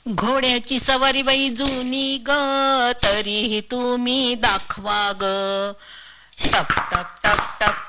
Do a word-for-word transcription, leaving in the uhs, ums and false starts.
घोड्याची सवारी बाई जुनी ग, तरीही तुम्ही दाखवा ग. टप टप टप टप